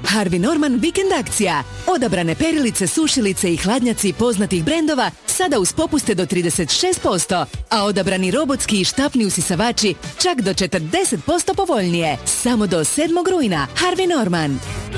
Harvey Norman vikend akcija. Odabrane perilice, sušilice i hladnjaci poznatih brendova sada uz popuste do 36%, a odabrani robotski i štapni usisavači čak do 40% povoljnije. Samo do 7. rujna. Harvey Norman.